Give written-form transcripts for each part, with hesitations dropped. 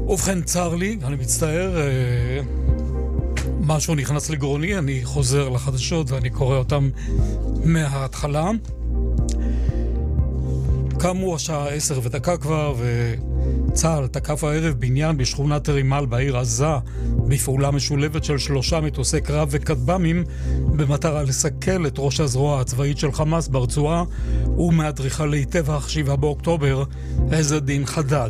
ובכן, צר לי, אני מצטער, משהו נכנס לגרוני, אני חוזר לחדשות ואני קורא אותם מההתחלה. קמו השעה 10:01 כבר, וצה"ל תקף הערב בניין בשכונת רימל בעיר עזה בפעולה משולבת של 3 מטוסי קרב וכטב"מים במטרה לסכל את ראש הזרוע הצבאית של חמאס ברצועה ומאדריכלי טבח 7 באוקטובר עז א-דין חדד.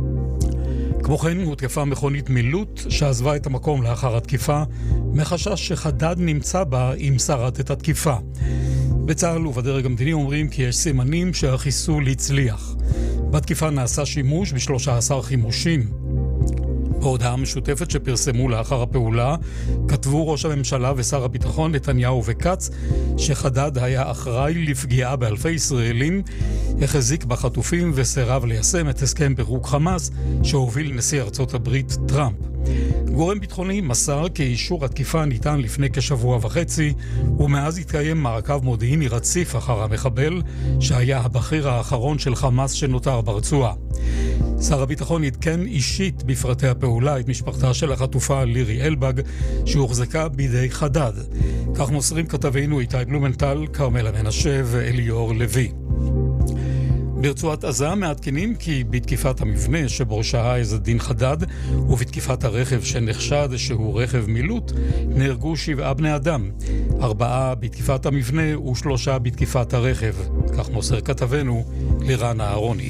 כמו כן הותקפה מכונית מילוט שעזבה את המקום לאחר התקיפה מחשש שחדד נמצא בה אם שרד את התקיפה. בצה"ל ובדרג המדיני אומרים כי יש סימנים שהחיסול הצליח. בתקיפה נעשה שימוש ב13 חימושים. בהודעה משותפת שפרסמו לאחר הפעולה, כתבו ראש הממשלה ושר הביטחון נתניהו וכץ שחדד היה אחראי לפגיעה באלפי ישראלים, החזיק בחטופים וסירב ליישם את הסכם פירוק חמאס שהוביל נשיא ארצות הברית טראמפ. גורם ביטחוני מסר כי אישור התקיפה ניתן לפני כשבוע וחצי, ומאז התקיים מעקב מודיעיני רציף אחר המחבל, שהיה הבכיר האחרון של חמאס שנותר ברצועה. שר הביטחון עדכן אישית בפרטי הפעולה את משפחתה של החטופה לירי אלבג, שהוחזקה בידי חדד. כך מוסרים כתבינו איתי בלומנטל, כרמלה מנשה ואליאור לוי. ברצועת עזה מעדכנים כי בתקיפת המבנה שבו שהה עז א-דין חדד ובתקיפת הרכב שנחשד שהוא רכב מילוט נהרגו 7 בני אדם, 4 בתקיפת המבנה ו3 בתקיפת הרכב. כך מוסר כתבנו לירן אהרוני.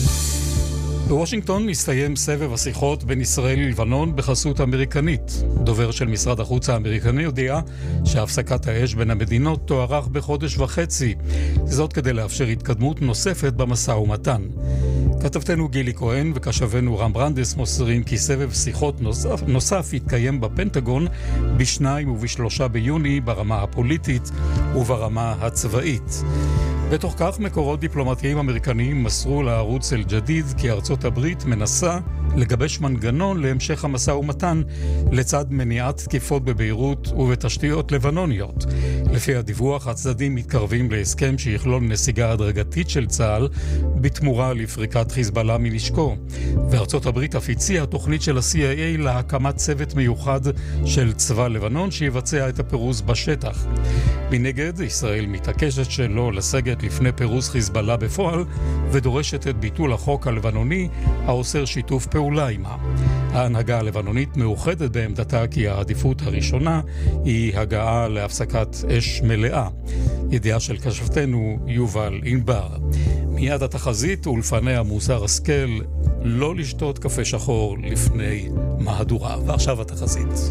בוושינגטון מסתיים סבב השיחות בין ישראל ללבנון בחסות אמריקנית. דובר של משרד החוץ האמריקני הודיע שהפסקת האש בין המדינות תוארך בחודש וחצי, זאת כדי לאפשר התקדמות נוספת במשא ומתן. כתבתנו גילי כהן וקשבנו רם ברנדס מוסרים כי סבב שיחות נוסף יתקיים בפנטגון ב2 וב3 ביוני ברמה הפוליטית וברמה הצבאית. בתוך כך מקורות דיפלומטיים אמריקניים מסרו לערוץ אל-ג'דיד כי ארצות הברית מנסה לגבש מנגנון להמשך המשא ומתן לצד מניעת תקיפות בביירות ובתשתיות לבנוניות. לפי הדיווח, הצדדים מתקרבים להסכם שיכלול נסיגה הדרגתית של צה"ל בתמורה לפריקת חיזבאללה מנשקו. וארצות הברית אף הציעה תוכנית של ה-CIA להקמת צוות מיוחד של צבא לבנון שיבצע את הפירוז בשטח. מנגד, ישראל מתעקשת שלא לסגת לפני פירוז חיזבאללה בפועל ודורשת את ביטול החוק הלבנוני האוסר שיתוף פעולה עמה. ההנהגה הלבנונית מאוחדת בעמדתה כי העדיפות הראשונה היא הגעה להפסקת אש מלאה. ידיעה של כתבתנו יובל ענבר. מיד התחזית ולפניה מוסר השכל, לא לשתות קפה שחור לפני מהדורה. ועכשיו התחזית.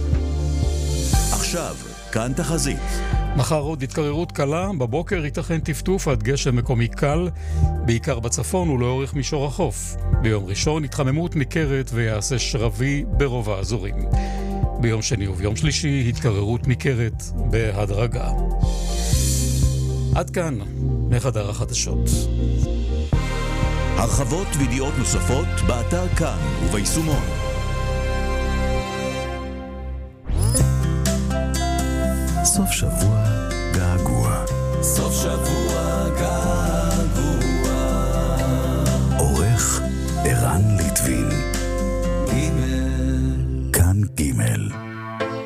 עכשיו, כאן תחזית. מחר עוד התקררות קלה, בבוקר ייתכן טפטוף עד גשם מקומי קל, בעיקר בצפון ולאורך מישור החוף. ביום ראשון התחממות ניכרת ויעשה שרבי ברוב האזורים. ביום שני וביום שלישי התקררות ניכרת בהדרגה. עד כאן מחדר החדשות. הרחבות וידיעות נוספות באתר כאן וביישומון. סוף שבוע געגוע. סוף שבוע געגוע. עורך ערן ליטבין. ג' כאן ג'